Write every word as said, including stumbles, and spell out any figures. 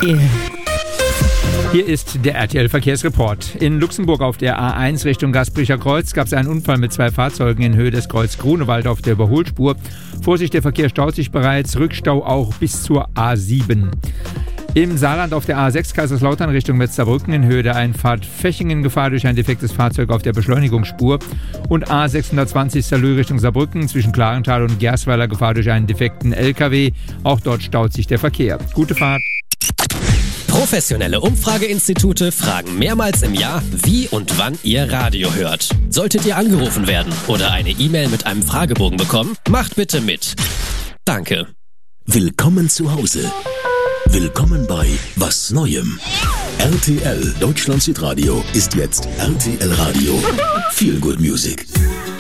Hier ist der R T L-Verkehrsreport. In Luxemburg auf der A eins Richtung Gaspricher Kreuz gab es einen Unfall mit zwei Fahrzeugen in Höhe des Kreuz Grunewald auf der Überholspur. Vorsicht, der Verkehr staut sich bereits, Rückstau auch bis zur A sieben. Im Saarland auf der A sechs Kaiserslautern Richtung Metzlerbrücken in Höhe der Einfahrt Fechingen Gefahr durch ein defektes Fahrzeug auf der Beschleunigungsspur und A sechshundertzwanzig Salö Richtung Saarbrücken zwischen Klarental und Gersweiler Gefahr durch einen defekten L K W. Auch dort staut sich der Verkehr. Gute Fahrt. Professionelle Umfrageinstitute fragen mehrmals im Jahr, wie und wann ihr Radio hört. Solltet ihr angerufen werden oder eine E-Mail mit einem Fragebogen bekommen, macht bitte mit. Danke. Willkommen zu Hause. Willkommen bei Was Neuem. R T L Deutschland Südradio ist jetzt R T L Radio. Feel Good Music.